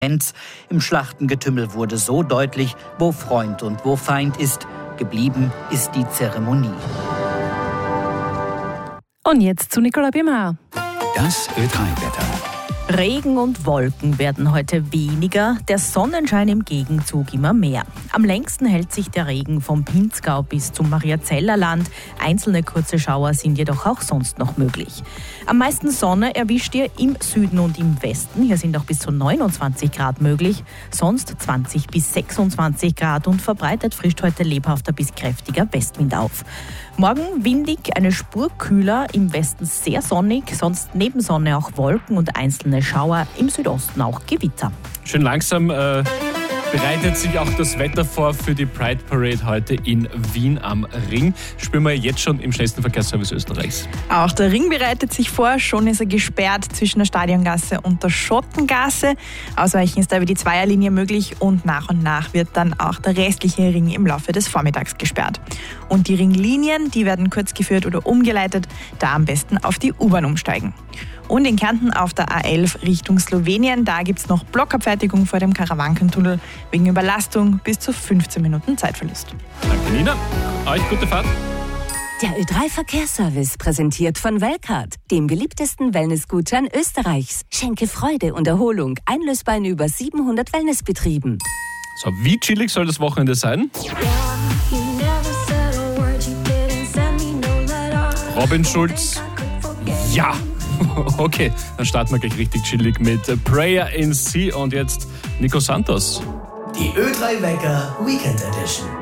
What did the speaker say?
Im Schlachtengetümmel wurde so deutlich, wo Freund und wo Feind ist. Geblieben ist die Zeremonie. Und jetzt zu Nicola Bimmer. Das Ö3-Wetter. Regen und Wolken werden heute weniger, der Sonnenschein im Gegenzug immer mehr. Am längsten hält sich der Regen vom Pinzgau bis zum Mariazellerland. Einzelne kurze Schauer sind jedoch auch sonst noch möglich. Am meisten Sonne erwischt ihr im Süden und im Westen. Hier sind auch bis zu 29 Grad möglich. Sonst 20 bis 26 Grad und verbreitet frischt heute lebhafter bis kräftiger Westwind auf. Morgen windig, eine Spur kühler, im Westen sehr sonnig, sonst neben Sonne auch Wolken und einzelne Schauer, im Südosten auch Gewitter. Schön langsam bereitet sich auch das Wetter vor für die Pride Parade heute in Wien am Ring. Spüren wir jetzt schon im schnellsten Verkehrsservice Österreichs. Auch der Ring bereitet sich vor. Schon ist er gesperrt zwischen der Stadiongasse und der Schottengasse. Ausweichen ist da über die Zweierlinie möglich und nach wird dann auch der restliche Ring im Laufe des Vormittags gesperrt. Und die Ringlinien, die werden kurz geführt oder umgeleitet, da am besten auf die U-Bahn umsteigen. Und in Kärnten auf der A11 Richtung Slowenien, da gibt es noch Blockabfertigung vor dem Karawankentunnel wegen Überlastung bis zu 15 Minuten Zeitverlust. Danke Nina, euch gute Fahrt. Der Ö3-Verkehrsservice präsentiert von Welcard, dem beliebtesten Wellnessgutschein Österreichs. Schenke Freude und Erholung, einlösbar in über 700 Wellnessbetrieben. So, wie chillig soll das Wochenende sein? Robin Schulz, ja! Okay, dann starten wir gleich richtig chillig mit Prayer in Sea und jetzt Nico Santos. Die Ö3 Wecker Weekend Edition.